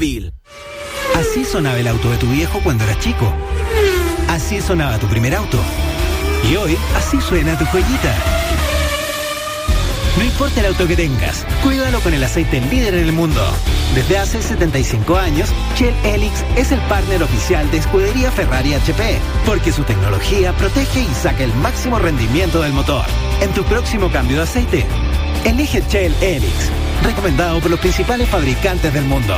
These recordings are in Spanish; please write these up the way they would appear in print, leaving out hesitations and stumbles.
Bill. Así sonaba el auto de tu viejo cuando eras chico. Así sonaba tu primer auto. Y hoy, así suena tu joyita. No importa el auto que tengas, cuídalo con el aceite líder en el mundo. Desde hace 75 años, Shell Helix es el partner oficial de Escudería Ferrari HP, porque su tecnología protege y saca el máximo rendimiento del motor. En tu próximo cambio de aceite, elige Shell Helix, recomendado por los principales fabricantes del mundo.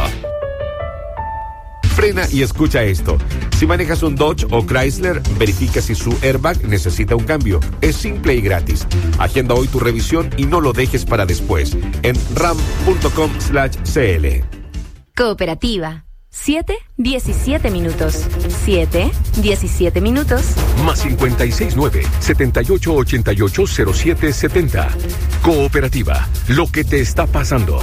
Frena y escucha esto. Si manejas un Dodge o Chrysler, verifica si su airbag necesita un cambio. Es simple y gratis. Agenda hoy tu revisión y no lo dejes para después. En ram.com/cl. Cooperativa. 7:17 minutos. 7:17 minutos. Más 569-7888-0770. Cooperativa. Lo que te está pasando.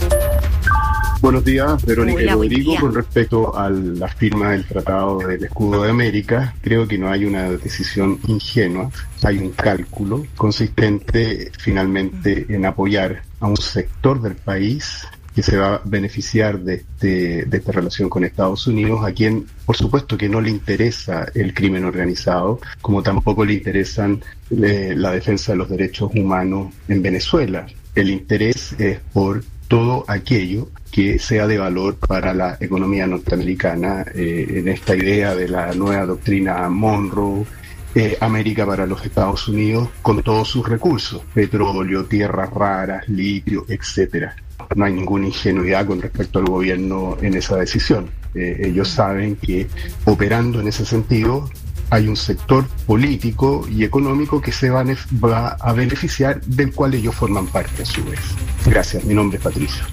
Buenos días, Verónica y Hola, Rodrigo. Con respecto a la firma del Tratado del Escudo de América, creo que no hay una decisión ingenua, hay un cálculo consistente finalmente en apoyar a un sector del país que se va a beneficiar de esta relación con Estados Unidos, a quien, por supuesto, que no le interesa el crimen organizado, como tampoco le interesan la defensa de los derechos humanos en Venezuela. El interés es por todo aquello que sea de valor para la economía norteamericana, en esta idea de la nueva doctrina Monroe, América para los Estados Unidos, con todos sus recursos, petróleo, tierras raras, litio, etcétera. No hay ninguna ingenuidad con respecto al gobierno en esa decisión. Ellos saben que operando en ese sentido hay un sector político y económico que se va a beneficiar, del cual ellos forman parte a su vez. Gracias, mi nombre es Patricio.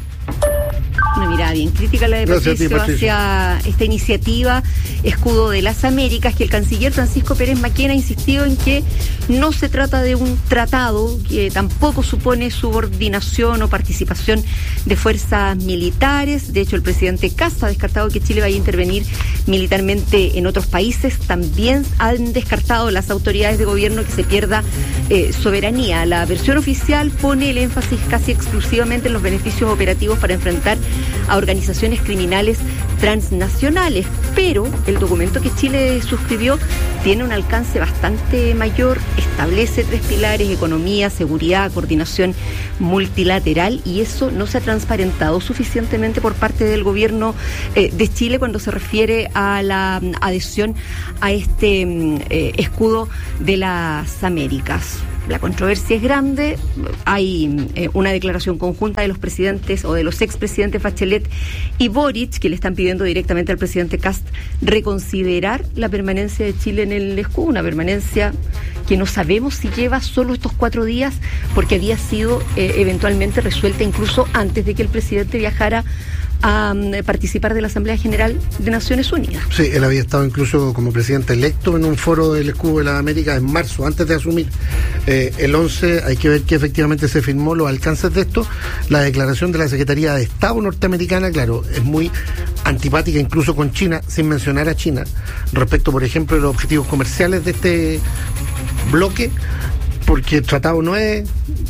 Una mirada bien crítica la de Patricio hacia esta iniciativa Escudo de las Américas, que el canciller Francisco Pérez Maquena ha insistido en que no se trata de un tratado, que tampoco supone subordinación o participación de fuerzas militares. De hecho, el presidente Kast ha descartado que Chile vaya a intervenir militarmente en otros países. También han descartado las autoridades de gobierno que se pierda soberanía. La versión oficial pone el énfasis casi exclusivamente en los beneficios operativos para enfrentar a organizaciones criminales transnacionales, pero el documento que Chile suscribió tiene un alcance bastante mayor, establece 3 pilares: economía, seguridad, coordinación multilateral, y eso no se ha transparentado suficientemente por parte del gobierno de Chile cuando se refiere a la adhesión a este escudo de las Américas. La controversia es grande. Hay una declaración conjunta de los presidentes o de los expresidentes Bachelet y Boric, que le están pidiendo directamente al presidente Kast reconsiderar la permanencia de Chile en el escudo, una permanencia que no sabemos si lleva solo estos 4 días, porque había sido eventualmente resuelta incluso antes de que el presidente viajara a participar de la Asamblea General de Naciones Unidas. Sí, él había estado incluso como presidente electo en un foro del Escudo de las Américas en marzo, antes de asumir. El 11, hay que ver que efectivamente se firmó los alcances de esto. La declaración de la Secretaría de Estado norteamericana, claro, es muy antipática incluso con China, sin mencionar a China, respecto, por ejemplo, de los objetivos comerciales de este bloque, porque el tratado no es...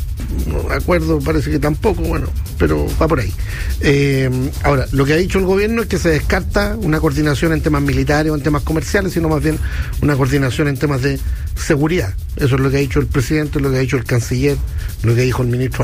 acuerdo parece que tampoco, bueno, pero va por ahí. Ahora, lo que ha dicho el gobierno es que se descarta una coordinación en temas militares o en temas comerciales, sino más bien una coordinación en temas de seguridad. Eso es lo que ha dicho el presidente, lo que ha dicho el canciller, lo que dijo el ministro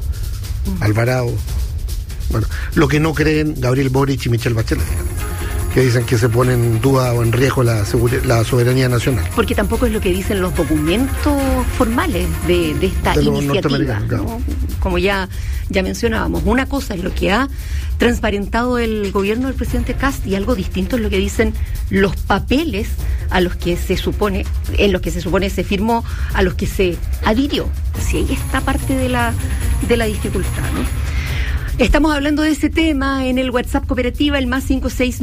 Alvarado. Bueno, lo que no creen Gabriel Boric y Michelle Bachelet, que dicen que se pone en duda o en riesgo la soberanía nacional. Porque tampoco es lo que dicen los documentos formales de esta iniciativa, ¿no? Como ya mencionábamos, una cosa es lo que ha transparentado el gobierno del presidente Kast y algo distinto es lo que dicen los papeles en los que se supone se firmó, a los que se adhirió. Si ahí está parte de la dificultad, ¿no? Estamos hablando de ese tema en el WhatsApp Cooperativa, el más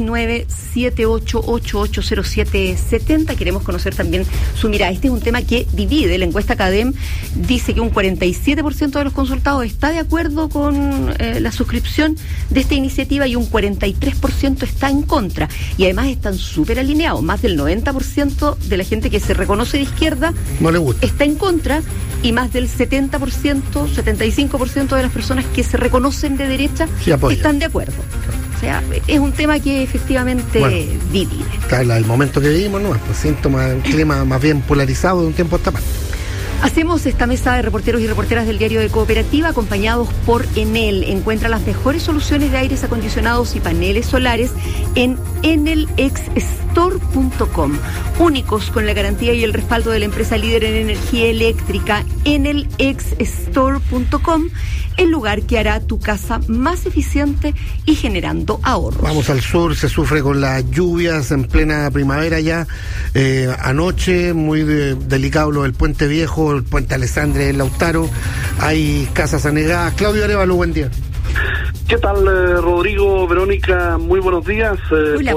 569-7888-0770. Queremos conocer también su mirada. Este es un tema que divide. La encuesta CADEM dice que un 47% de los consultados está de acuerdo con la suscripción de esta iniciativa y un 43% está en contra. Y además están súper alineados. Más del 90% de la gente que se reconoce de izquierda no le gusta, está en contra, y más del 70%, 75% de las personas que se reconocen de derecha sí, están de acuerdo. O sea, es un tema que efectivamente divide. Claro, el momento que vivimos, ¿no? Pues síntoma de un clima más bien polarizado de un tiempo a esta parte. Hacemos esta mesa de reporteros y reporteras del diario de Cooperativa acompañados por Enel. Encuentra las mejores soluciones de aires acondicionados y paneles solares en enelxstore.com. Únicos con la garantía y el respaldo de la empresa líder en energía eléctrica, enelxstore.com, el lugar que hará tu casa más eficiente y generando ahorros. Vamos al sur, se sufre con las lluvias en plena primavera ya. Anoche, muy delicado lo del Puente Viejo, el Puente Alessandria, el Lautaro. Hay casas anegadas. Claudio Arevalo, buen día. ¿Qué tal, Rodrigo, Verónica? Muy buenos días. Hola,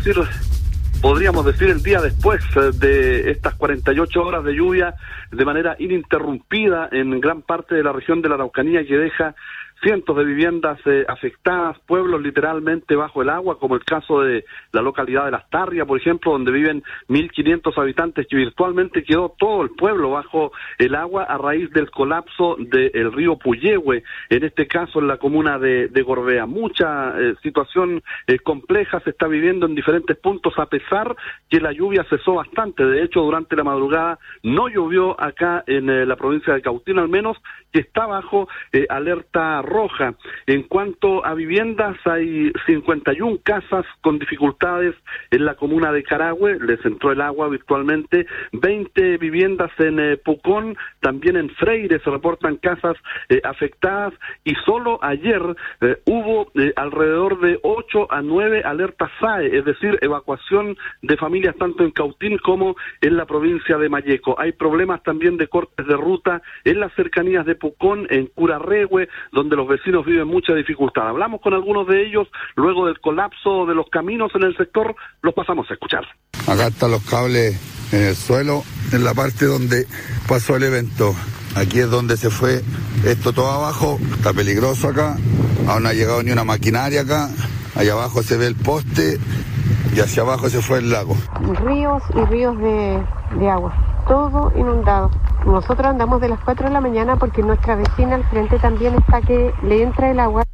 Podríamos decir el día después de estas 48 horas de lluvia de manera ininterrumpida en gran parte de la región de la Araucanía, que deja cientos de viviendas afectadas, pueblos literalmente bajo el agua, como el caso de la localidad de Las Tarrias, por ejemplo, donde viven 1.500 habitantes, que virtualmente quedó todo el pueblo bajo el agua a raíz del colapso del río Puyehue, en este caso en la comuna de Gorbea. Mucha situación compleja se está viviendo en diferentes puntos, a pesar que la lluvia cesó bastante. De hecho, durante la madrugada no llovió acá en la provincia de Cautín, al menos, que está bajo alerta roja. En cuanto a viviendas, hay 51 casas con dificultades en la comuna de Carahue, les entró el agua virtualmente, 20 viviendas en Pucón, también en Freire se reportan casas afectadas, y solo ayer hubo alrededor de 8 a 9 alertas SAE, es decir, evacuación de familias tanto en Cautín como en la provincia de Malleco. Hay problemas también de cortes de ruta en las cercanías de Pucón, en Curarrehue, donde los vecinos viven mucha dificultad. Hablamos con algunos de ellos luego del colapso de los caminos en el sector, los pasamos a escuchar. Acá están los cables en el suelo, en la parte donde pasó el evento. Aquí es donde se fue esto todo abajo, está peligroso acá, aún no ha llegado ni una maquinaria acá, allá abajo se ve el poste y hacia abajo se fue el lago. Ríos y ríos de agua, todo inundado. Nosotros andamos de las 4 de la mañana porque nuestra vecina al frente también está que le entra el agua.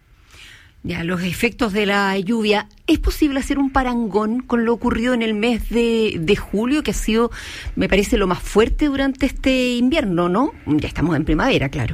Ya, los efectos de la lluvia. ¿Es posible hacer un parangón con lo ocurrido en el mes de julio, que ha sido, me parece, lo más fuerte durante este invierno, ¿no? Ya estamos en primavera, claro.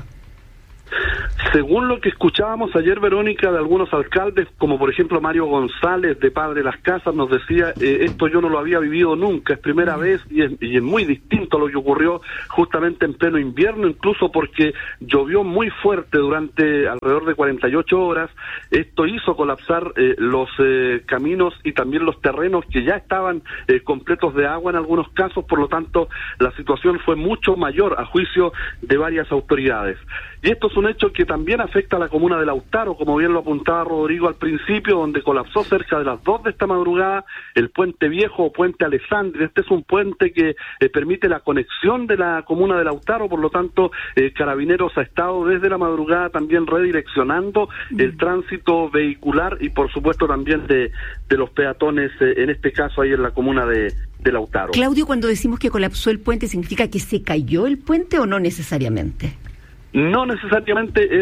Según lo que escuchábamos ayer, Verónica, de algunos alcaldes, como por ejemplo Mario González de Padre Las Casas, nos decía, esto yo no lo había vivido nunca, es primera vez y es muy distinto a lo que ocurrió justamente en pleno invierno, incluso porque llovió muy fuerte durante alrededor de 48 horas, esto hizo colapsar los caminos y también los terrenos que ya estaban completos de agua en algunos casos, por lo tanto la situación fue mucho mayor a juicio de varias autoridades. Y esto es un hecho que también afecta a la comuna de Lautaro, como bien lo apuntaba Rodrigo al principio, donde colapsó cerca de las 2 de esta madrugada el Puente Viejo o Puente Alessandria. Este es un puente que permite la conexión de la comuna de Lautaro, por lo tanto, Carabineros ha estado desde la madrugada también redireccionando el tránsito vehicular y por supuesto también de los peatones, en este caso ahí en la comuna de Lautaro. Claudio, cuando decimos que colapsó el puente, ¿significa que se cayó el puente o no necesariamente? No necesariamente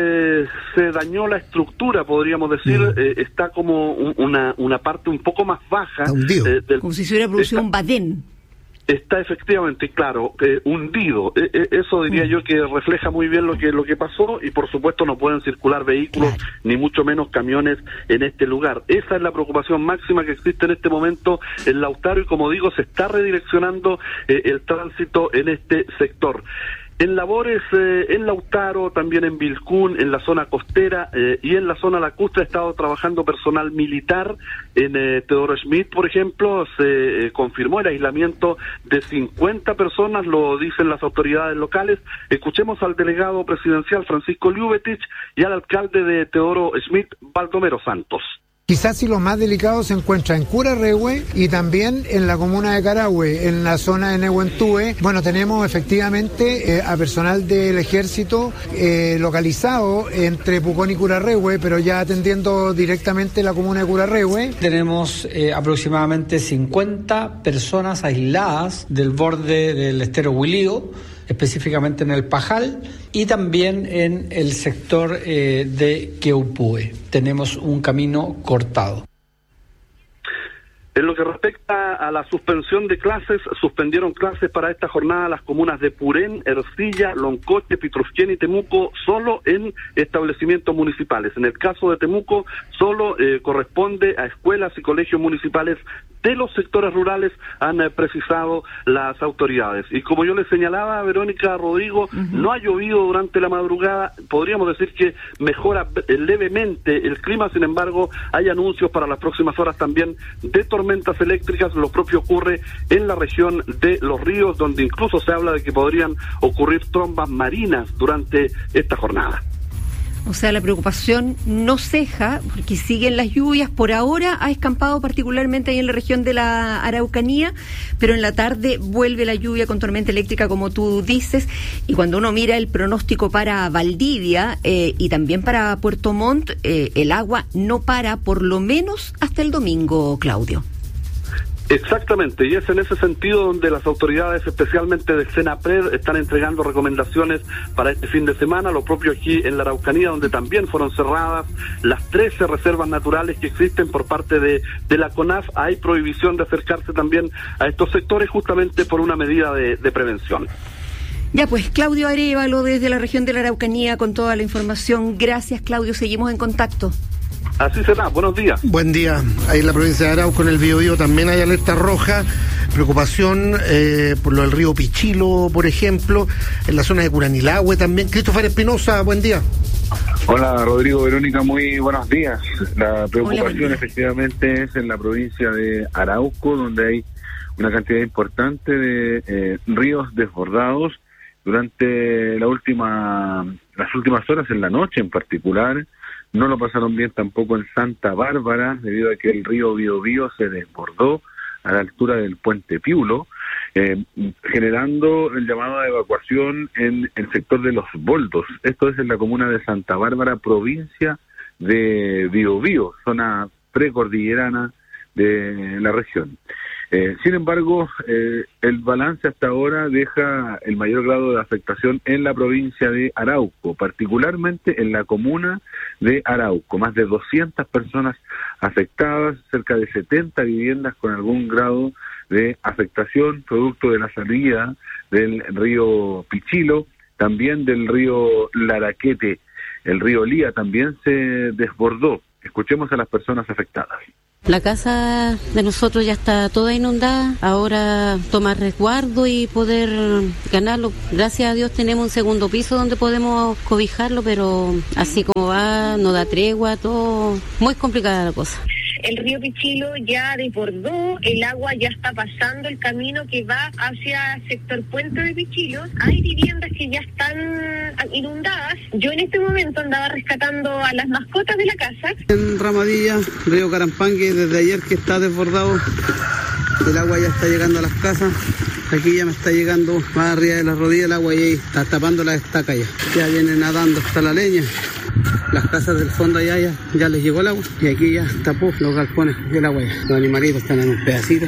se dañó la estructura, podríamos decir, está como una parte un poco más baja. Como si se hubiera producido un badén. Está efectivamente, claro, hundido. Eso diría yo que refleja muy bien lo que pasó, y por supuesto no pueden circular vehículos, ni mucho menos camiones en este lugar. Esa es la preocupación máxima que existe en este momento en Lautaro, y como digo, se está redireccionando el tránsito en este sector. En labores en Lautaro, también en Vilcún, en la zona costera y en la zona lacustre ha estado trabajando personal militar. En Teodoro Schmidt, por ejemplo, se confirmó el aislamiento de 50 personas, lo dicen las autoridades locales. Escuchemos al delegado presidencial Francisco Liubetich y al alcalde de Teodoro Schmidt, Baldomero Santos. Quizás si lo más delicado se encuentra en Curarrehue y también en la comuna de Carahue, en la zona de Nehuentúe. Bueno, tenemos efectivamente a personal del ejército localizado entre Pucón y Curarrehue, pero ya atendiendo directamente la comuna de Curarrehue. Tenemos aproximadamente 50 personas aisladas del borde del estero Huilío. específicamente en el Pajal y también en el sector de Queupue. Tenemos un camino cortado. En lo que respecta a la suspensión de clases, suspendieron clases para esta jornada las comunas de Purén, Ercilla, Loncoche, Pitrufquén y Temuco, solo en establecimientos municipales. En el caso de Temuco, solo corresponde a escuelas y colegios municipales de los sectores rurales, han precisado las autoridades. Y como yo le señalaba a Verónica, Rodrigo, no ha llovido durante la madrugada, podríamos decir que mejora levemente el clima, sin embargo, hay anuncios para las próximas horas también de tormentas eléctricas. Lo propio ocurre en la región de Los Ríos, donde incluso se habla de que podrían ocurrir trombas marinas durante esta jornada. O sea, la preocupación no ceja, porque siguen las lluvias. Por ahora ha escampado particularmente ahí en la región de la Araucanía, pero en la tarde vuelve la lluvia con tormenta eléctrica, como tú dices. Y cuando uno mira el pronóstico para Valdivia y también para Puerto Montt, el agua no para por lo menos hasta el domingo, Claudio. Exactamente, y es en ese sentido donde las autoridades, especialmente de Senapred, están entregando recomendaciones para este fin de semana. Lo propio aquí en la Araucanía, donde también fueron cerradas las 13 reservas naturales que existen por parte de la CONAF. Hay prohibición de acercarse también a estos sectores justamente por una medida de prevención. Ya pues, Claudio Arévalo desde la región de la Araucanía con toda la información. Gracias, Claudio, seguimos en contacto. Así será, buenos días. Buen día. Ahí en la provincia de Arauco, en el Biobío, también hay alerta roja, preocupación por lo del río Pichilo, por ejemplo, en la zona de Curanilahue también. Christopher Espinosa, buen día. Hola, Rodrigo, Verónica, muy buenos días. La preocupación efectivamente es en la provincia de Arauco, donde hay una cantidad importante de ríos desbordados durante las últimas horas, en la noche en particular. No lo pasaron bien tampoco en Santa Bárbara, debido a que el río Biobío se desbordó a la altura del puente Piulo, generando el llamado a evacuación en el sector de Los Boldos. Esto es en la comuna de Santa Bárbara, provincia de Biobío, zona precordillerana de la región. Sin embargo, el balance hasta ahora deja el mayor grado de afectación en la provincia de Arauco, particularmente en la comuna de Arauco. Más de 200 personas afectadas, cerca de 70 viviendas con algún grado de afectación, producto de la salida del río Pichilo, también del río Laraquete. El río Lía también se desbordó. Escuchemos a las personas afectadas. La casa de nosotros ya está toda inundada, ahora tomar resguardo y poder ganarlo. Gracias a Dios tenemos un segundo piso donde podemos cobijarlo, pero así como va, no da tregua, todo muy complicada la cosa. El río Pichilo ya desbordó, el agua ya está pasando el camino que va hacia el sector Puente de Pichilo. Hay viviendas que ya están inundadas. Yo en este momento andaba rescatando a las mascotas de la casa. En Ramadilla, río Carampangue, desde ayer que está desbordado, el agua ya está llegando a las casas. Aquí ya me está llegando más arriba de las rodillas el agua y ahí está tapando la estaca ya. Ya viene nadando hasta la leña. Las casas del fondo allá ya les llegó el agua y aquí ya tapó los galpones del agua ya. Los animalitos están en un pedacito.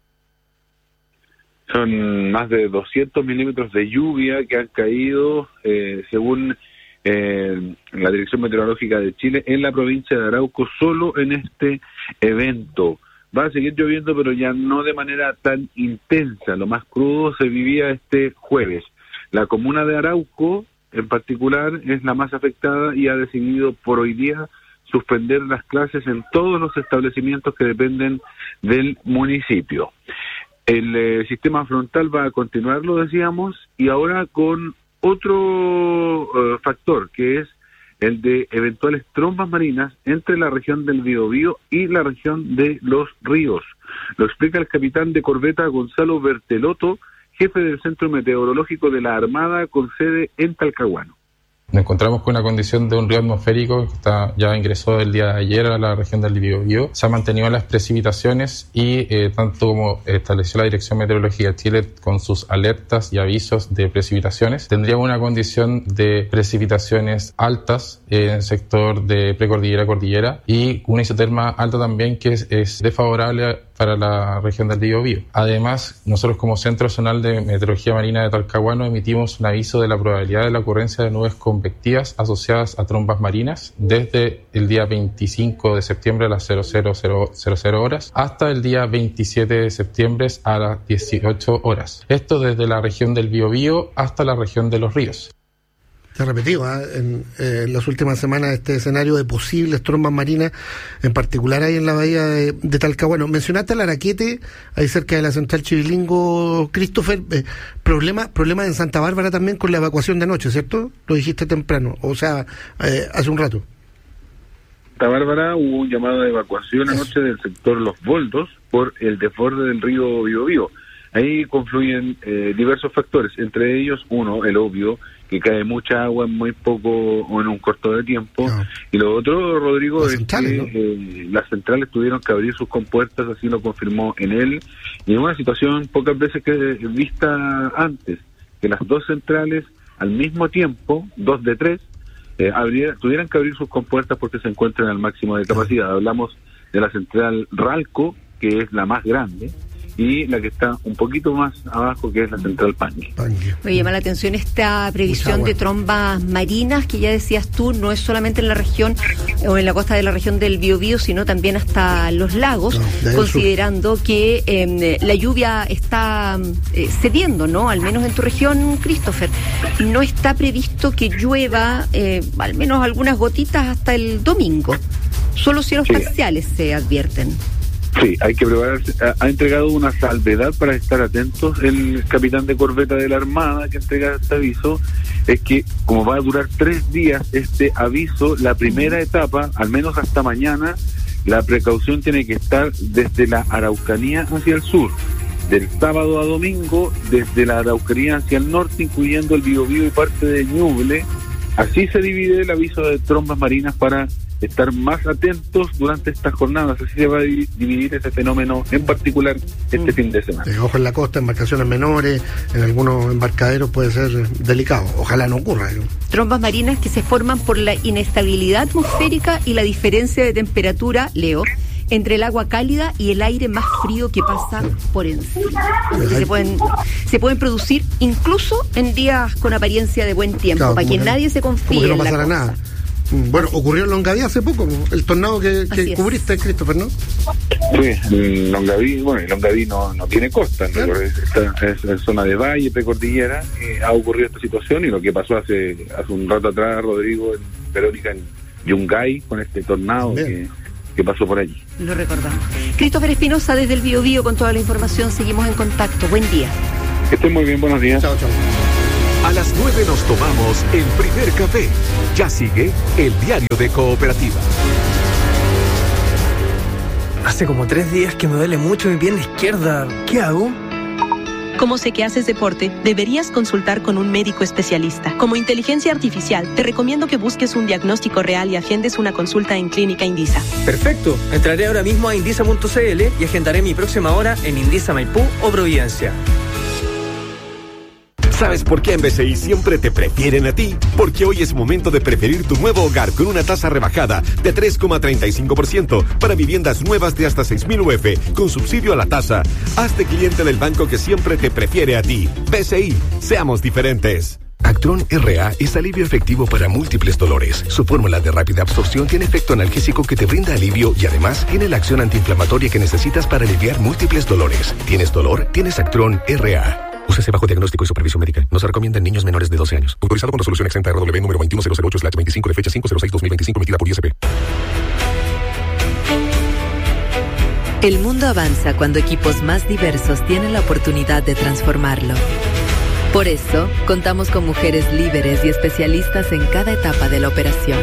Son más de 200 milímetros de lluvia que han caído, según la Dirección Meteorológica de Chile, en la provincia de Arauco, solo en este evento. Va a seguir lloviendo, pero ya no de manera tan intensa. Lo más crudo se vivía este jueves. La comuna de Arauco, en particular, es la más afectada y ha decidido por hoy día suspender las clases en todos los establecimientos que dependen del municipio. El sistema frontal va a continuar, lo decíamos, y ahora con otro factor, que es el de eventuales trombas marinas entre la región del Biobío y la región de Los Ríos. Lo explica el capitán de corbeta Gonzalo Bertelotto, jefe del Centro Meteorológico de la Armada con sede en Talcahuano. Nos encontramos con una condición de un río atmosférico que ya ingresó el día de ayer a la región del Biobío. Se han mantenido las precipitaciones y tanto como estableció la Dirección Meteorológica de Chile con sus alertas y avisos de precipitaciones, tendríamos una condición de precipitaciones altas en el sector de precordillera-cordillera y una isoterma alta también que es desfavorable para la región del Biobío. Además, nosotros como Centro Zonal de Meteorología Marina de Talcahuano emitimos un aviso de la probabilidad de la ocurrencia de nubes convectivas asociadas a trombas marinas desde el día 25 de septiembre a las 00:00 horas hasta el día 27 de septiembre a las 18 horas. Esto desde la región del Biobío hasta la región de Los Ríos. Se ha repetido en las últimas semanas este escenario de posibles trombas marinas, en particular ahí en la bahía de Talcahuano. Mencionaste el Araquete, ahí cerca de la central Chivilingo, Christopher. Problema en Santa Bárbara también con la evacuación de anoche, ¿cierto? Lo dijiste temprano, o sea, hace un rato. Santa Bárbara hubo un llamado de evacuación anoche del sector Los Boldos por el desborde del río Biobío. Ahí confluyen diversos factores, entre ellos uno, el obvio, que cae mucha agua en muy poco o en un corto de tiempo. Y lo otro, Rodrigo, es que las centrales tuvieron que abrir sus compuertas, así lo confirmó en él, y en una situación pocas veces vista antes, que las dos centrales al mismo tiempo, 2 de 3, tuvieran que abrir sus compuertas porque se encuentran al máximo de capacidad. Hablamos de la central Ralco, que es la más grande, y la que está un poquito más abajo, que es la central Pangue. Me llama la atención esta previsión de trombas marinas, que ya decías tú, no es solamente en la región o en la costa de la región del Biobío, sino también hasta los lagos, considerando que la lluvia está cediendo, ¿no? Al menos en tu región, Christopher. No está previsto que llueva, al menos algunas gotitas hasta el domingo. Solo cielos parciales se advierten. Sí, hay que prepararse. Ha entregado una salvedad para estar atentos. El capitán de corbeta de la Armada que entrega este aviso es que, como va a durar 3 días este aviso, la primera etapa, al menos hasta mañana, la precaución tiene que estar desde la Araucanía hacia el sur, del sábado a domingo, desde la Araucanía hacia el norte, incluyendo el Biobío y parte de Ñuble. Así se divide el aviso de trombas marinas para estar más atentos durante estas jornadas. Así se va a dividir ese fenómeno en particular este fin de semana. Ojo en la costa, embarcaciones menores, en algunos embarcaderos puede ser delicado. Ojalá no ocurra. Trombas marinas que se forman por la inestabilidad atmosférica y la diferencia de temperatura, Leo, entre el agua cálida y el aire más frío que pasa por encima. Se pueden producir incluso en días con apariencia de buen tiempo, para que nadie se confíe. Como que no pasará nada. Bueno, ocurrió en Longaví hace poco, el tornado que cubriste, Christopher, ¿no? Sí, Longaví, Longaví no tiene costa, ¿no? Es zona de valle, precordillera, ha ocurrido esta situación, y lo que pasó hace un rato atrás, Rodrigo, en Verónica, en Yungay, con este tornado que pasó por allí. Lo recordamos. Christopher Espinosa desde el Biobío con toda la información, seguimos en contacto. Buen día. Que estén muy bien, buenos días. Chao. A las 9 nos tomamos el primer café. Ya sigue el diario de Cooperativa. Hace como 3 días que me duele mucho mi pierna izquierda. ¿Qué hago? Como sé que haces deporte, deberías consultar con un médico especialista. Como inteligencia artificial, te recomiendo que busques un diagnóstico real y agendes una consulta en Clínica Indisa. Perfecto. Entraré ahora mismo a indisa.cl y agendaré mi próxima hora en Indisa Maipú o Providencia. ¿Sabes por qué en BCI siempre te prefieren a ti? Porque hoy es momento de preferir tu nuevo hogar con una tasa rebajada de 3,35% para viviendas nuevas de hasta 6.000 UF con subsidio a la tasa. Hazte cliente del banco que siempre te prefiere a ti. BCI, seamos diferentes. Actron RA es alivio efectivo para múltiples dolores. Su fórmula de rápida absorción tiene efecto analgésico que te brinda alivio y además tiene la acción antiinflamatoria que necesitas para aliviar múltiples dolores. ¿Tienes dolor? Tienes Actron RA. Úsese bajo diagnóstico y supervisión médica. No se recomienda en niños menores de 12 años. Autorizado con resolución exenta RW número 21008/25 de fecha 5/06/2025 emitida por ISP. El mundo avanza cuando equipos más diversos tienen la oportunidad de transformarlo. Por eso, contamos con mujeres líderes y especialistas en cada etapa de la operación.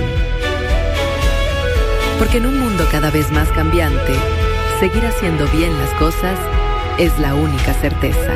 Porque en un mundo cada vez más cambiante, seguir haciendo bien las cosas es la única certeza.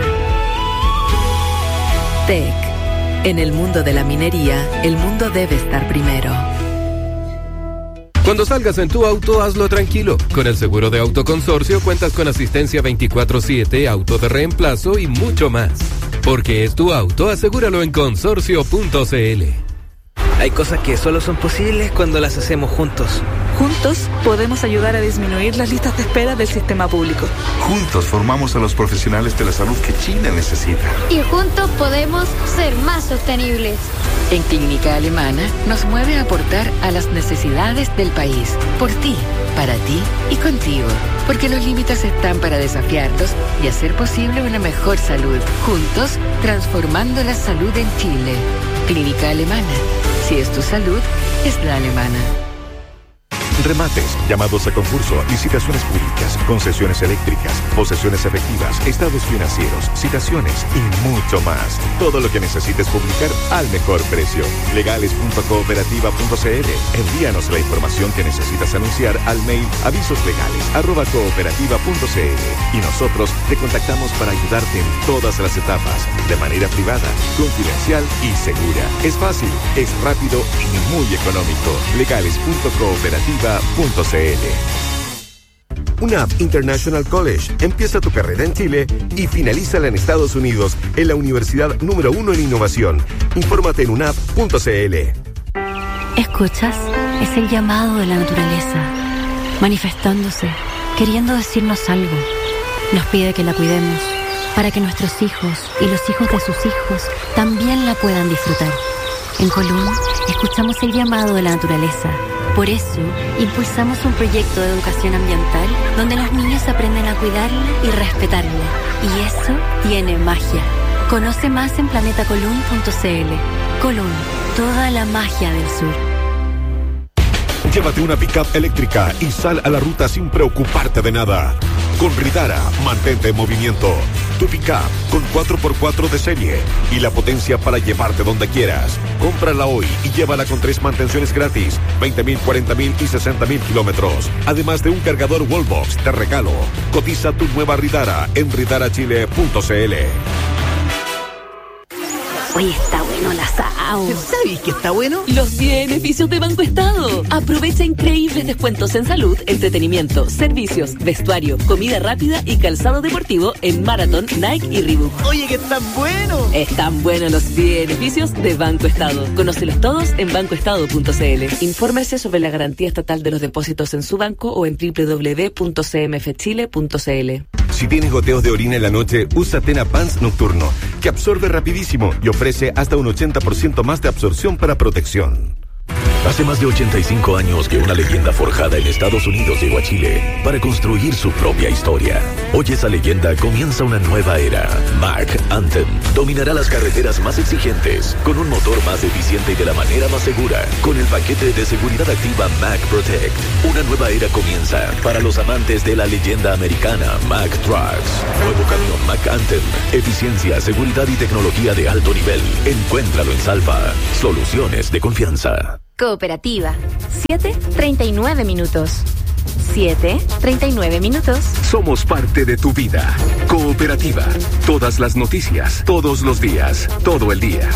TEC. En el mundo de la minería, el mundo debe estar primero. Cuando salgas en tu auto, hazlo tranquilo. Con el seguro de Autoconsorcio cuentas con asistencia 24/7, auto de reemplazo y mucho más. Porque es tu auto, asegúralo en consorcio.cl. Hay cosas que solo son posibles cuando las hacemos juntos. Juntos podemos ayudar a disminuir las listas de espera del sistema público. Juntos formamos a los profesionales de la salud que Chile necesita. Y juntos podemos ser más sostenibles. En Clínica Alemana nos mueve a aportar a las necesidades del país. Por ti, para ti y contigo. Porque los límites están para desafiarlos y hacer posible una mejor salud. Juntos, transformando la salud en Chile. Clínica Alemana. Si es tu salud, es la alemana. Remates, llamados a concurso, licitaciones públicas, concesiones eléctricas, posesiones efectivas, estados financieros, citaciones y mucho más. Todo lo que necesites publicar al mejor precio. Legales.cooperativa.cl. Envíanos la información que necesitas anunciar al mail avisoslegales@cooperativa.cl y nosotros te contactamos para ayudarte en todas las etapas, de manera privada, confidencial y segura. Es fácil, es rápido y muy económico. Legales.cooperativa.cl. UNAP International College. Empieza tu carrera en Chile y finalízala en Estados Unidos en la universidad número 1 en innovación. Infórmate en unap.cl. ¿Escuchas? Es el llamado de la naturaleza, manifestándose, queriendo decirnos algo. Nos pide que la cuidemos, para que nuestros hijos y los hijos de sus hijos también la puedan disfrutar. En Colún, escuchamos el llamado de la naturaleza. Por eso, impulsamos un proyecto de educación ambiental donde los niños aprenden a cuidarla y respetarla. Y eso tiene magia. Conoce más en planetacolún.cl. Colún, toda la magia del sur. Llévate una pick-up eléctrica y sal a la ruta sin preocuparte de nada. Con Ridara, mantente en movimiento. Tu pick-up con 4x4 de serie y la potencia para llevarte donde quieras. Cómprala hoy y llévala con 3 mantenciones gratis, 20.000, 40.000 y 60.000 kilómetros. Además de un cargador Wallbox de regalo. Cotiza tu nueva Ridara en ridarachile.cl. Hoy está bueno el asado. ¿Sabes qué está bueno? Los beneficios de Banco Estado. Aprovecha increíbles descuentos en salud, entretenimiento, servicios, vestuario, comida rápida y calzado deportivo en Marathon, Nike y Reebok. Oye, que están buenos. Están buenos los beneficios de Banco Estado. Conócelos todos en bancoestado.cl. Infórmese sobre la garantía estatal de los depósitos en su banco o en www.cmfchile.cl. Si tienes goteos de orina en la noche, usa Tena Pants Nocturno, que absorbe rapidísimo y ofrece hasta un 80% más de absorción para protección. Hace más de 85 años que una leyenda forjada en Estados Unidos llegó a Chile para construir su propia historia. Hoy esa leyenda comienza una nueva era. Mack Anthem dominará las carreteras más exigentes con un motor más eficiente y de la manera más segura, con el paquete de seguridad activa Mack Protect. Una nueva era comienza para los amantes de la leyenda americana Mack Trucks. Nuevo camión Mack Anthem. Eficiencia, seguridad y tecnología de alto nivel. Encuéntralo en Salva. Soluciones de confianza. Cooperativa. 7:39 minutos. 7:39 minutos. Somos parte de tu vida. Cooperativa. Todas las noticias, todos los días, todo el día.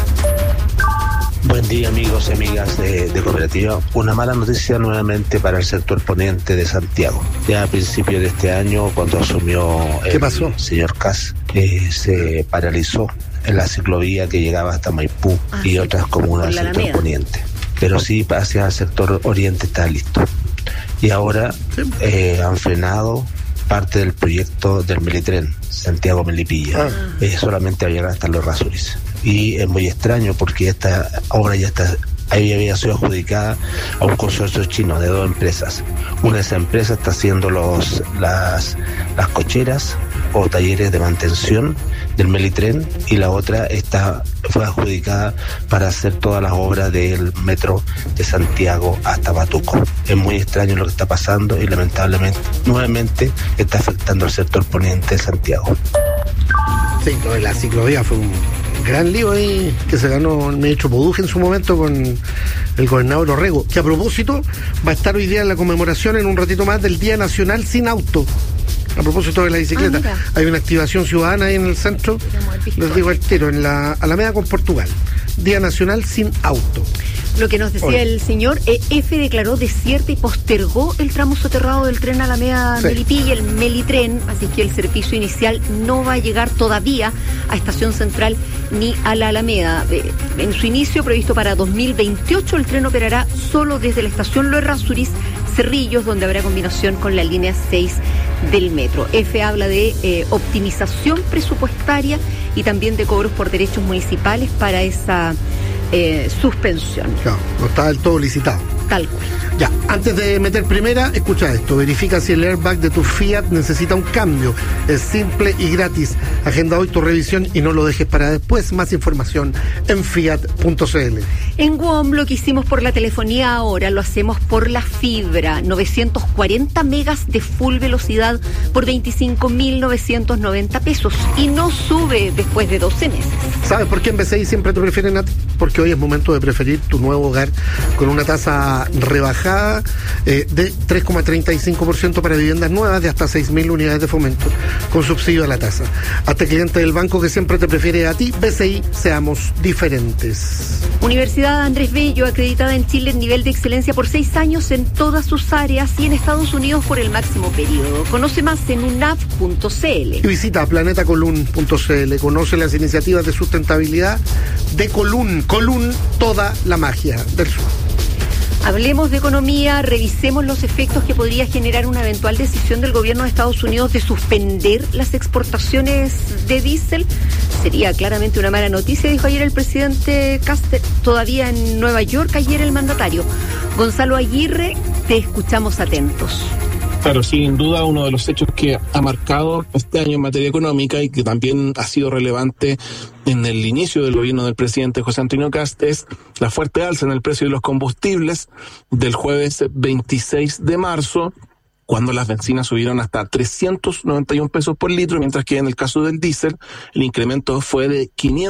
Buen día, amigos y amigas de Cooperativa. Una mala noticia nuevamente para el sector poniente de Santiago. Ya a principios de este año, cuando asumió el señor Kass, se paralizó en la ciclovía que llegaba hasta Maipú y otras comunas del sector poniente. Pero sí, hacia el sector oriente está listo. Y ahora han frenado parte del proyecto del Melitren, Santiago-Melipilla. Solamente va a llegar hasta Los Rasuris. Y es muy extraño porque esta obra ya está, ahí había sido adjudicada a un consorcio chino de 2 empresas. Una de esas empresas está haciendo las cocheras o talleres de mantención del Melitren y la otra fue adjudicada para hacer todas las obras del metro de Santiago hasta Batuco. Es muy extraño lo que está pasando y lamentablemente nuevamente está afectando al sector poniente de Santiago. Sí, lo de la ciclovía fue un gran lío ahí que se ganó el ministro Poduje en su momento con el gobernador Orrego, que a propósito va a estar hoy día en la conmemoración en un ratito más del Día Nacional Sin Auto. A propósito de la bicicleta, hay una activación ciudadana ahí en el centro, les digo al tiro, en la Alameda con Portugal. Día Nacional Sin Auto. Lo que nos decía el señor, EF declaró desierta y postergó el tramo soterrado del tren Alameda-Melipilla, el Melitren, así que el servicio inicial no va a llegar todavía a Estación Central ni a la Alameda. En su inicio, previsto para 2028, el tren operará solo desde la estación Los Errázuriz, Cerrillos, donde habrá combinación con la línea 6 del metro. EFE habla de optimización presupuestaria y también de cobros por derechos municipales para esa suspensión. Claro, no está del todo licitado. Tal cual. Ya, antes de meter primera, escucha esto. Verifica si el airbag de tu Fiat necesita un cambio. Es simple y gratis. Agenda hoy tu revisión y no lo dejes para después. Más información en fiat.cl. En WOM lo que hicimos por la telefonía ahora lo hacemos por la fibra. 940 megas de full velocidad por 25.990 pesos. Y no sube después de 12 meses. ¿Sabes por qué en BCI siempre te prefieren a ti? Porque hoy es momento de preferir tu nuevo hogar con una tasa rebajada de 3,35% para viviendas nuevas de hasta 6.000 unidades de fomento con subsidio a la tasa. Hasta cliente del banco que siempre te prefiere a ti, BCI, seamos diferentes. Universidad Andrés Bello, acreditada en Chile en nivel de excelencia por 6 años en todas sus áreas y en Estados Unidos por el máximo periodo. Conoce más en unap.cl. Y visita planetacolun.cl. Conoce las iniciativas de sustentabilidad de Colún. Colún, toda la magia del sur. Hablemos de economía, revisemos los efectos que podría generar una eventual decisión del gobierno de Estados Unidos de suspender las exportaciones de diésel. Sería claramente una mala noticia, dijo ayer el presidente Caster, todavía en Nueva York, ayer el mandatario. Gonzalo Aguirre, te escuchamos atentos. Claro, sin duda uno de los hechos que ha marcado este año en materia económica y que también ha sido relevante en el inicio del gobierno del presidente José Antonio Kast es la fuerte alza en el precio de los combustibles del jueves 26 de marzo, cuando las bencinas subieron hasta 391 pesos por litro, mientras que en el caso del diésel el incremento fue de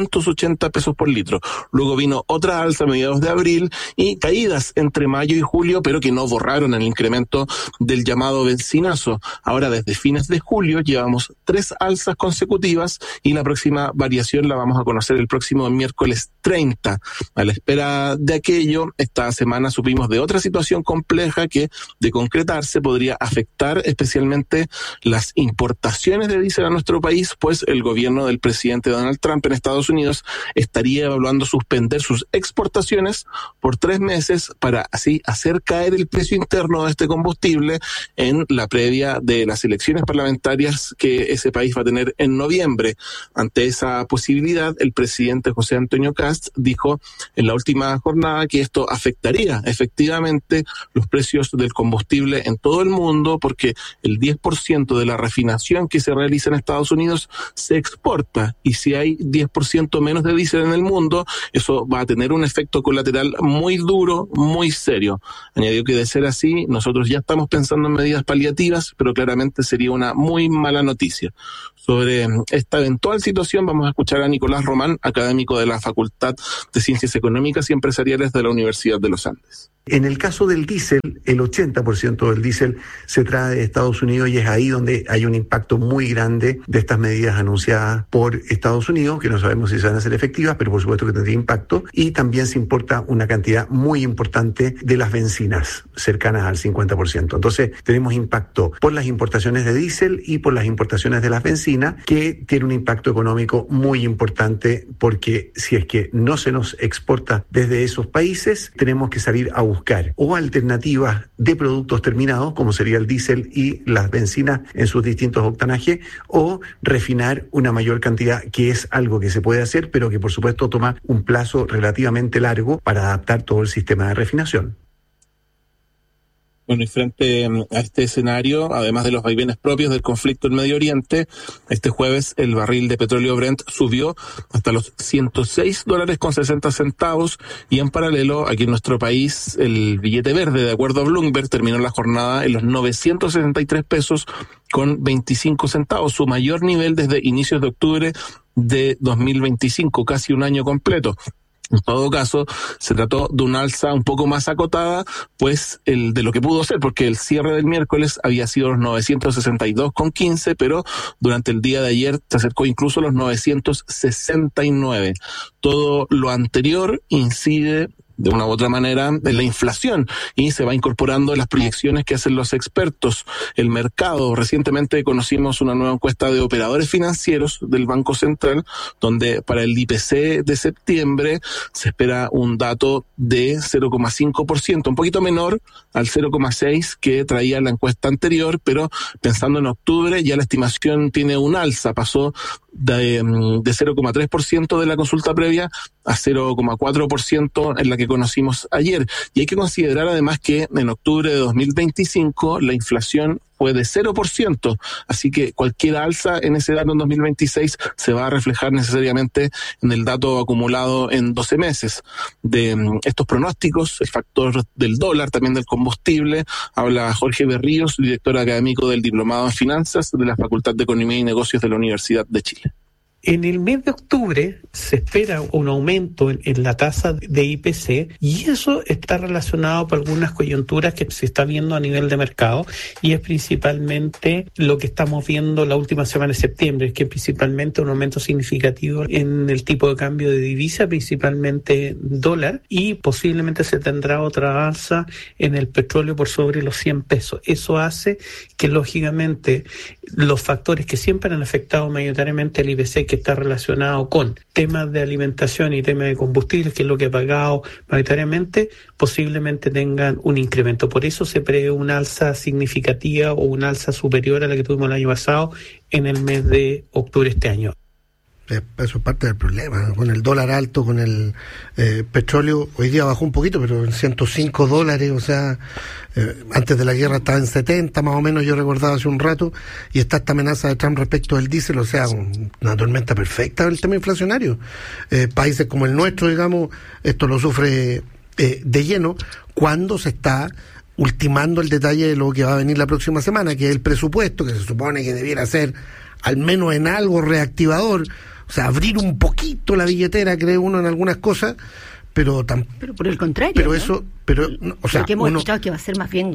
580 pesos por litro. Luego vino otra alza a mediados de abril y caídas entre mayo y julio, pero que no borraron el incremento del llamado bencinazo. Ahora, desde fines de julio, llevamos 3 alzas consecutivas y la próxima variación la vamos a conocer el próximo miércoles 30. A la espera de aquello, esta semana supimos de otra situación compleja que, de concretarse, podría afectar especialmente las importaciones de diésel a nuestro país, pues el gobierno del presidente Donald Trump en Estados Unidos estaría evaluando suspender sus exportaciones por 3 meses para así hacer caer el precio interno de este combustible en la previa de las elecciones parlamentarias que ese país va a tener en noviembre. Ante esa posibilidad, el presidente José Antonio Kast dijo en la última jornada que esto afectaría efectivamente los precios del combustible en todo el mundo, porque el 10% de la refinación que se realiza en Estados Unidos se exporta, y si hay 10% menos de diésel en el mundo, eso va a tener un efecto colateral muy duro, muy serio. Añadió que de ser así, nosotros ya estamos pensando en medidas paliativas, pero claramente sería una muy mala noticia. Sobre esta eventual situación vamos a escuchar a Nicolás Román, académico de la Facultad de Ciencias Económicas y Empresariales de la Universidad de los Andes. En el caso del diésel, el 80% del diésel se trae de Estados Unidos y es ahí donde hay un impacto muy grande de estas medidas anunciadas por Estados Unidos, que no sabemos si se van a hacer efectivas, pero por supuesto que tendría impacto. Y también se importa una cantidad muy importante de las bencinas, cercanas al 50%. Entonces tenemos impacto por las importaciones de diésel y por las importaciones de las bencinas, que tiene un impacto económico muy importante, porque si es que no se nos exporta desde esos países, tenemos que salir a buscar o alternativas de productos terminados, como sería el diésel y las bencinas en sus distintos octanajes, o refinar una mayor cantidad, que es algo que se puede hacer, pero que por supuesto toma un plazo relativamente largo para adaptar todo el sistema de refinación. Bueno, y frente a este escenario, además de los vaivenes propios del conflicto en Medio Oriente, este jueves el barril de petróleo Brent subió hasta los $106.60 y en paralelo, aquí en nuestro país, el billete verde, de acuerdo a Bloomberg, terminó la jornada en los 963 pesos con 25 centavos, su mayor nivel desde inicios de octubre de 2025, casi un año completo. En todo caso, se trató de una alza un poco más acotada, pues de lo que pudo ser, porque el cierre del miércoles había sido los 962,15, pero durante el día de ayer se acercó incluso a los 969. Todo lo anterior incide de una u otra manera la inflación y se va incorporando en las proyecciones que hacen los expertos. El mercado, recientemente conocimos una nueva encuesta de operadores financieros del Banco Central, donde para el IPC de septiembre se espera un dato de 0,5%, un poquito menor al 0,6% que traía la encuesta anterior, pero pensando en octubre ya la estimación tiene un alza, pasó de 0,3% de la consulta previa a 0,4% en la que conocimos ayer. Y hay que considerar además que en octubre de 2025 la inflación fue de 0%, así que cualquier alza en ese dato en 2026 se va a reflejar necesariamente en el dato acumulado en 12 meses. De estos pronósticos, el factor del dólar, también del combustible, habla Jorge Berríos, director académico del Diplomado en Finanzas de la Facultad de Economía y Negocios de la Universidad de Chile. En el mes de octubre se espera un aumento en la tasa de IPC y eso está relacionado por algunas coyunturas que se está viendo a nivel de mercado y es principalmente lo que estamos viendo la última semana de septiembre, que es principalmente un aumento significativo en el tipo de cambio de divisa, principalmente dólar, y posiblemente se tendrá otra alza en el petróleo por sobre los 100 pesos. Eso hace que lógicamente los factores que siempre han afectado mayoritariamente el IPC, que está relacionado con temas de alimentación y temas de combustibles, que es lo que ha pagado mayoritariamente, posiblemente tengan un incremento. Por eso se prevé una alza significativa o una alza superior a la que tuvimos el año pasado en el mes de octubre este año. Eso es parte del problema, con el dólar alto, con el petróleo, hoy día bajó un poquito, pero en $105, o sea, antes de la guerra estaba en 70, más o menos, yo recordaba hace un rato, y está esta amenaza de Trump respecto del diésel, o sea, una tormenta perfecta el tema inflacionario. Países como el nuestro, digamos, esto lo sufre de lleno, cuando se está ultimando el detalle de lo que va a venir la próxima semana, que es el presupuesto, que se supone que debiera ser al menos en algo reactivador, o sea, abrir un poquito la billetera, cree uno, en algunas cosas, pero por el contrario, pero ¿no? Eso, pero o sea, porque hemos escuchado que va a ser más bien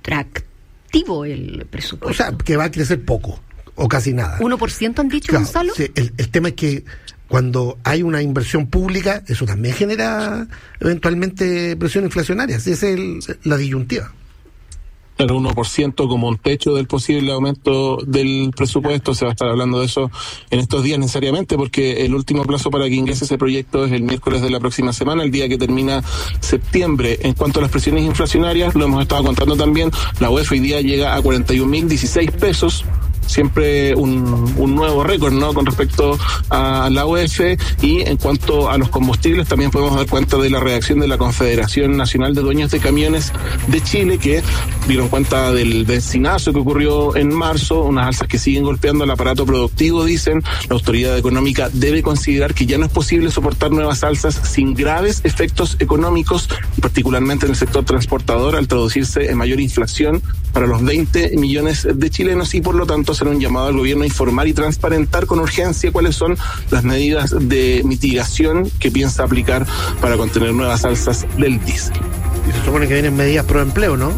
contractivo el presupuesto. O sea, que va a crecer poco o casi nada. 1% han dicho, claro, Gonzalo. Sí, el tema es que cuando hay una inversión pública, eso también genera eventualmente presión inflacionaria. Esa es la disyuntiva. Claro, 1% como un techo del posible aumento del presupuesto. Se va a estar hablando de eso en estos días necesariamente, porque el último plazo para que ingrese ese proyecto es el miércoles de la próxima semana, el día que termina septiembre. En cuanto a las presiones inflacionarias, lo hemos estado contando también, la UEF hoy día llega a 41.016 pesos, siempre un nuevo récord, ¿no?, con respecto a la UEF. Y en cuanto a los combustibles, también podemos dar cuenta de la reacción de la Confederación Nacional de Dueños de Camiones de Chile, que dieron cuenta del benzinazo que ocurrió en marzo, unas alzas que siguen golpeando al aparato productivo, dicen. La autoridad económica debe considerar que ya no es posible soportar nuevas alzas sin graves efectos económicos, particularmente en el sector transportador, al traducirse en mayor inflación para los 20 millones de chilenos, y por lo tanto hacer un llamado al gobierno a informar y transparentar con urgencia cuáles son las medidas de mitigación que piensa aplicar para contener nuevas alzas del diésel. Y se supone que vienen medidas pro empleo, ¿no?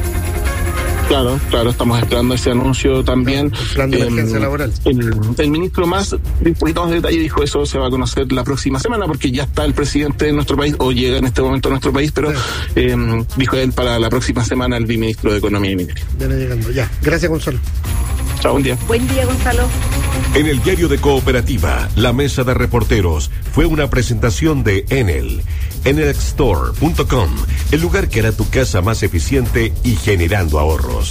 Claro, estamos esperando ese anuncio también. El plan de emergencia laboral. El ministro un poquito más de detalle dijo eso se va a conocer la próxima semana, porque ya está el presidente de nuestro país, o llega en este momento a nuestro país, pero dijo él para la próxima semana el viceministro de Economía y Minería. Ya llegando, ya. Gracias, Gonzalo. Chao, buen día. Buen día, Gonzalo. En el diario de Cooperativa, la mesa de reporteros fue una presentación de Enel. enelstore.com, el lugar que hará tu casa más eficiente y generando ahorros.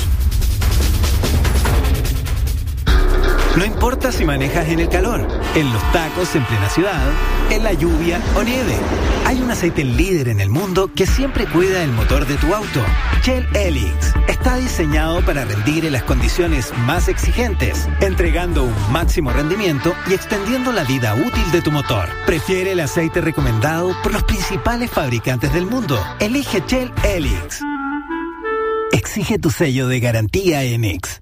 No importa si manejas en el calor, en los tacos en plena ciudad, en la lluvia o nieve. Hay un aceite líder en el mundo que siempre cuida el motor de tu auto. Shell Helix está diseñado para rendir en las condiciones más exigentes, entregando un máximo rendimiento y extendiendo la vida útil de tu motor. Prefiere el aceite recomendado por los principales fabricantes del mundo. Elige Shell Helix. Exige tu sello de garantía Enix.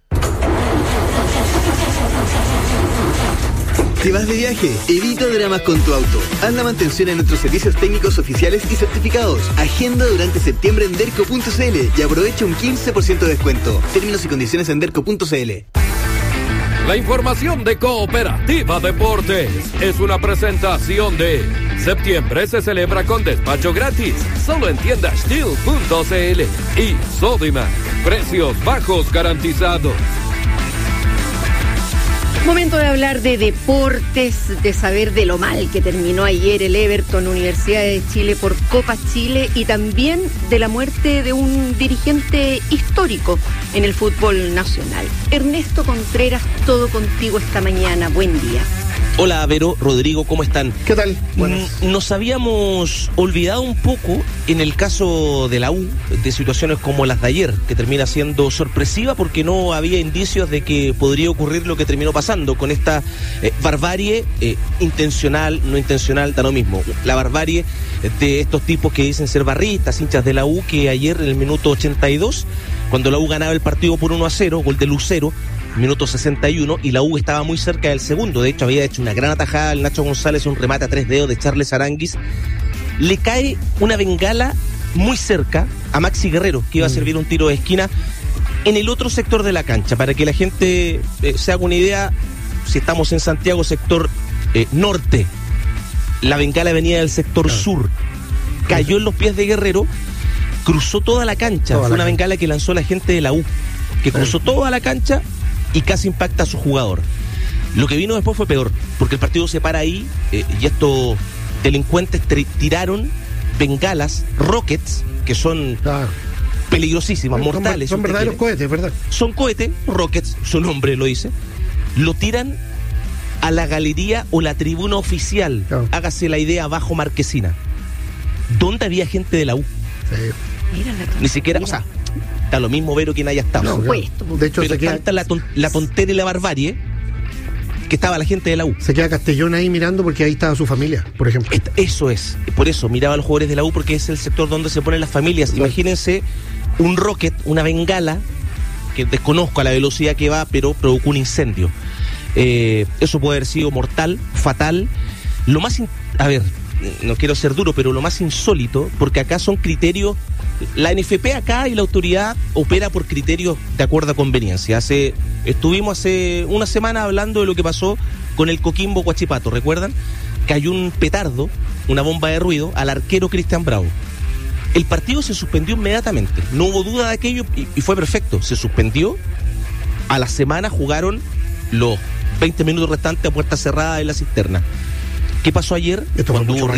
Si vas de viaje, evita dramas con tu auto. Haz la mantención en nuestros servicios técnicos oficiales y certificados. Agenda durante septiembre en derco.cl y aprovecha un 15% de descuento. Términos y condiciones en derco.cl. La información de Cooperativa Deportes es una presentación de Septiembre se celebra con despacho gratis, solo en tiendas Steel.cl y Sodimac. Precios bajos garantizados. Momento de hablar de deportes, de saber de lo mal que terminó ayer el Everton, Universidad de Chile por Copa Chile, y también de la muerte de un dirigente histórico en el fútbol nacional. Ernesto Contreras, todo contigo esta mañana. Buen día. Hola, Vero, Rodrigo, ¿cómo están? ¿Qué tal? Nos habíamos olvidado un poco en el caso de la U de situaciones como las de ayer, que termina siendo sorpresiva porque no había indicios de que podría ocurrir lo que terminó pasando con esta barbarie, intencional, no intencional, da lo mismo. La barbarie de estos tipos que dicen ser barristas, hinchas de la U, que ayer en el minuto 82, cuando la U ganaba el partido por 1-0, gol de Lucero, minuto 61, y la U estaba muy cerca del segundo. De hecho, había hecho una gran atajada el Nacho González, un remate a 3 dedos de Charles Aranguis. Le cae una bengala muy cerca a Maxi Guerrero, que iba a servir un tiro de esquina en el otro sector de la cancha. Para que la gente se haga una idea, si estamos en Santiago, sector norte, la bengala venía del sector sur, cayó en los pies de Guerrero, cruzó toda la cancha. Fue una bengala que lanzó la gente de la U, que cruzó toda la cancha y casi impacta a su jugador. Lo que vino después fue peor, porque el partido se para ahí y estos delincuentes tiraron bengalas, rockets, que son peligrosísimas, mortales. Son verdaderos cohetes, ¿verdad? Son cohetes, rockets, su nombre lo dice. Lo tiran a la galería o la tribuna oficial, hágase la idea, bajo Marquesina, donde había gente de la U. Sí. Ni siquiera, o sea, da lo mismo, Vero, quien haya estado. No, de hecho, pero tanta la tontería y la barbarie que estaba la gente de la U. Se queda Castellón ahí mirando porque ahí estaba su familia, por ejemplo. Eso es, por eso miraba a los jugadores de la U, porque es el sector donde se ponen las familias. Sí. Imagínense un rocket, una bengala, que desconozco a la velocidad que va, pero provocó un incendio. Eso puede haber sido mortal, fatal. Lo más, a ver, no quiero ser duro, pero lo más insólito, porque acá son criterios, la NFP acá y la autoridad opera por criterios de acuerdo a conveniencia. Estuvimos hace una semana hablando de lo que pasó con el Coquimbo Huachipato, ¿recuerdan? Cayó un petardo, una bomba de ruido, al arquero Cristian Bravo. El partido se suspendió inmediatamente, no hubo duda de aquello y fue perfecto, se suspendió. A la semana jugaron los 20 minutos restantes a puerta cerrada en la cisterna. ¿Qué pasó ayer? Cuando hubo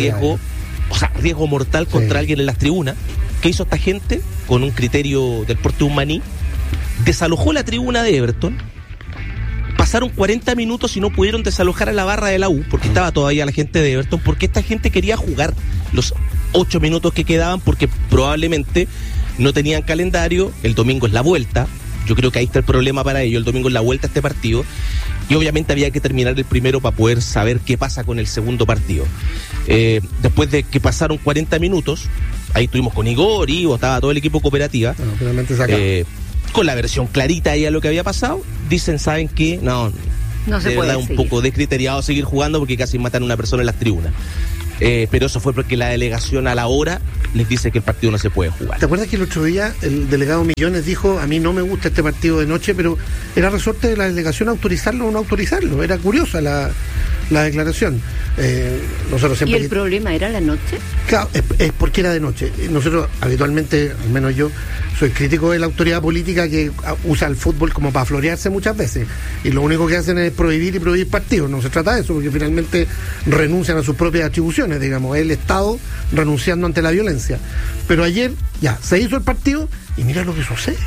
riesgo mortal contra alguien en las tribunas. ¿Qué hizo esta gente? Con un criterio del porte de un maní, desalojó la tribuna de Everton. Pasaron 40 minutos y no pudieron desalojar a la barra de la U, porque estaba todavía la gente de Everton, porque esta gente quería jugar los 8 minutos que quedaban, porque probablemente no tenían calendario. El domingo es la vuelta. Yo creo que ahí está el problema para ellos. El domingo es la vuelta a este partido. Y obviamente había que terminar el primero para poder saber qué pasa con el segundo partido. Después de que pasaron 40 minutos, ahí estuvimos con Igor, Ivo, estaba todo el equipo cooperativa. Bueno, finalmente con la versión clarita ahí a lo que había pasado. Dicen, ¿saben qué? No se puede seguir. Un poco descriteriado seguir jugando porque casi matan a una persona en las tribunas. Pero eso fue porque la delegación a la hora les dice que el partido no se puede jugar. ¿Te acuerdas que el otro día el delegado Millones dijo, a mí no me gusta este partido de noche, pero era resorte de la delegación autorizarlo o no autorizarlo? Era curiosa la declaración. Nosotros siempre... ¿Y el problema era la noche? Claro, es porque era de noche. Nosotros habitualmente, al menos yo, soy crítico de la autoridad política que usa el fútbol como para florearse muchas veces, y lo único que hacen es prohibir partidos. No se trata de eso, porque finalmente renuncian a sus propias atribuciones, digamos, el Estado renunciando ante la violencia. Pero ayer ya se hizo el partido y mira lo que sucede.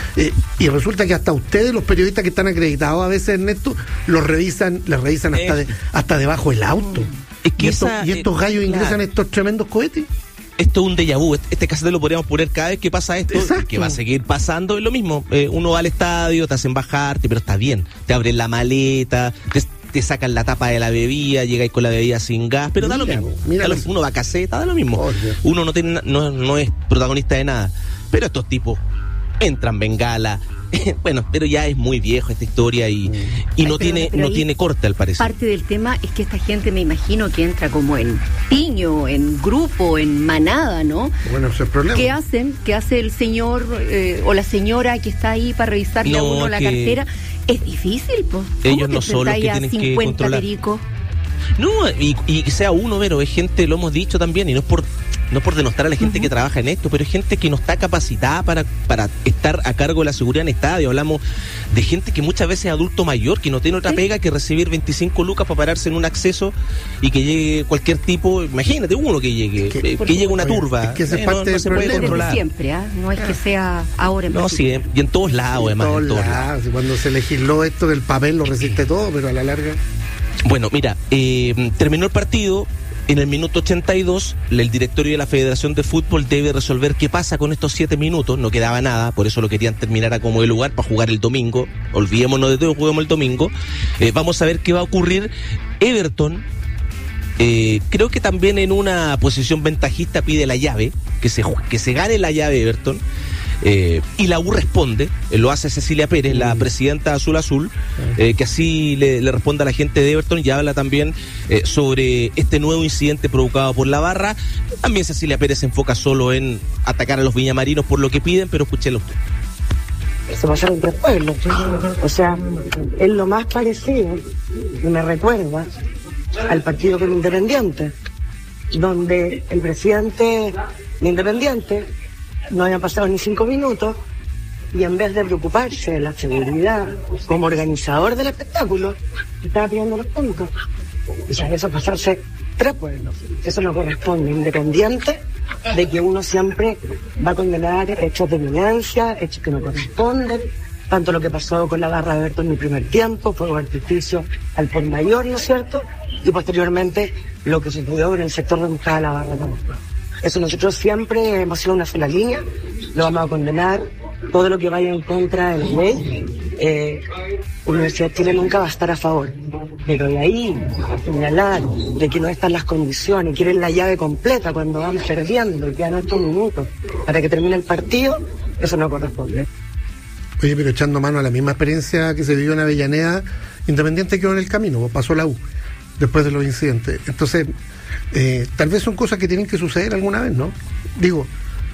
Y resulta que hasta ustedes, los periodistas que están acreditados a veces, Ernesto, les revisan hasta debajo del auto. Es que y estos gallos ingresan estos tremendos cohetes. Esto es un déjà vu. Este cassette lo podríamos poner cada vez que pasa esto. Exacto. Que va a seguir pasando. Es lo mismo. Uno va al estadio, te hacen bajarte, pero está bien. Te abren la maleta, te sacan la tapa de la bebida, llegáis con la bebida sin gas, pero da lo mismo. Uno va a caseta, da lo mismo. Uno no es protagonista de nada. Pero estos tipos entran bengala. Bueno, pero ya es muy viejo esta historia y no tiene corte, al parecer. Parte del tema es que esta gente, me imagino, que entra como en piño, en grupo, en manada, ¿no? Bueno, ese es el problema. ¿Qué hace el señor o la señora que está ahí para revisarle a uno la cartera? Es difícil, pues. Ellos no solo que tienen que controlar. Pericos? No, y sea uno, pero es gente, lo hemos dicho también, y no es por denostar a la gente que trabaja en esto, pero es gente que no está capacitada para estar a cargo de la seguridad en estadio. Hablamos de gente que muchas veces es adulto mayor, que no tiene otra pega que recibir 25 lucas para pararse en un acceso y que llegue cualquier tipo, imagínate uno que llegue, que llegue una turba. Es que esa parte no se puede controlar. Siempre, no es que sea ahora en sí, y en todos lados, además. En todos lados. Cuando se legisló esto del papel lo resiste todo, pero a la larga... Bueno, mira, terminó el partido. En el minuto 82, el directorio de la Federación de Fútbol debe resolver qué pasa con estos 7 minutos. No quedaba nada, por eso lo querían terminar a como de lugar para jugar el domingo. Olvidémonos de todo, juguemos el domingo. Vamos a ver qué va a ocurrir. Everton, creo que también en una posición ventajista pide la llave, que se gane la llave Everton. Y la U responde, lo hace Cecilia Pérez, la presidenta Azul, que así le responde a la gente de Everton y habla también sobre este nuevo incidente provocado por la barra. También Cecilia Pérez se enfoca solo en atacar a los viñamarinos por lo que piden, pero escúchelo usted. Se pasaron 3 pueblos, o sea, es lo más parecido, y me recuerda al partido con Independiente, donde el presidente de Independiente no habían pasado ni 5 minutos y en vez de preocuparse de la seguridad como organizador del espectáculo, estaba pidiendo los puntos. O sea, eso pasarse 3 pueblos. Eso no corresponde, independiente de que uno siempre va a condenar hechos de violencia, hechos que no corresponden, tanto lo que pasó con la barra de Everton en el primer tiempo, fuego de artificio al por mayor, ¿no es cierto? Y posteriormente lo que sucedió en el sector donde estaba la barra también. Eso nosotros siempre hemos sido una sola línea, lo vamos a condenar, todo lo que vaya en contra de la ley. Universidad de Chile nunca va a estar a favor, pero de ahí a señalar de que no están las condiciones, quieren la llave completa cuando van perdiendo y quedan 8 minutos para que termine el partido, eso no corresponde. Oye, pero echando mano a la misma experiencia que se vivió en Avellaneda, Independiente quedó en el camino, pasó la U después de los incidentes. Entonces, tal vez son cosas que tienen que suceder alguna vez, ¿no? Digo,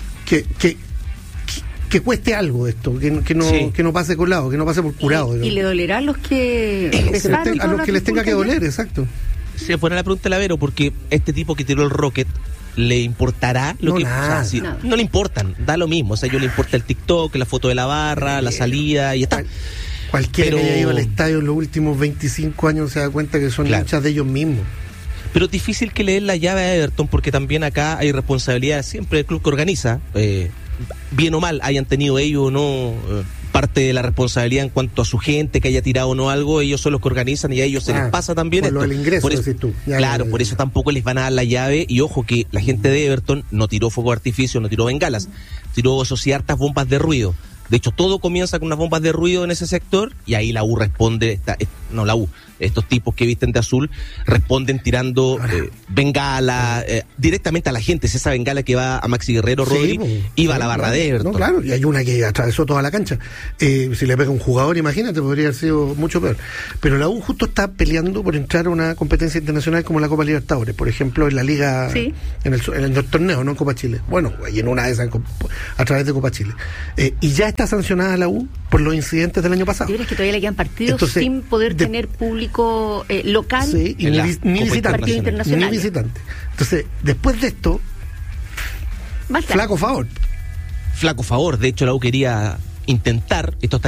que cueste algo esto, que no pase colado, que no pase por curado. Y le dolerá a los que a los que les tenga que doler, exacto. Se pone la pregunta de Lavero, porque este tipo que tiró el rocket, ¿le importará lo que nada, no le importan, da lo mismo, o sea, yo le importa el TikTok, la foto de la barra, la salida y está. Cualquiera que haya ido al estadio en los últimos 25 años se da cuenta que son hinchas de ellos mismos. Pero es difícil que le den la llave a Everton, porque también acá hay responsabilidad siempre del club que organiza, bien o mal, hayan tenido ellos o no parte de la responsabilidad en cuanto a su gente que haya tirado o no algo, ellos son los que organizan y a ellos se les pasa también por esto. Lo del ingreso, por eso, decís tú. Por eso tampoco les van a dar la llave. Y ojo que la gente de Everton no tiró fuego de artificio, no tiró bengalas, tiró hartas bombas de ruido. De hecho, todo comienza con unas bombas de ruido en ese sector y ahí la U responde, estos tipos que visten de azul responden tirando bengala directamente a la gente. Es esa bengala que va a Maxi Guerrero, Rodri, iba a la barra de Everton. No, claro, y hay una que atravesó toda la cancha. Si le pega un jugador, imagínate, podría haber sido mucho peor. Pero la U justo está peleando por entrar a una competencia internacional como la Copa Libertadores, por ejemplo, en la Liga, en el torneo, no en Copa Chile. Bueno, y en una de esas a través de Copa Chile. Y ya está sancionada la U por los incidentes del año pasado. ¿Tú crees que todavía le quedan partidos sin poder tener público local? Sí, y ni visitante. Ni visitante. Entonces, después de esto, flaco favor. De hecho, la U quería intentar, esto está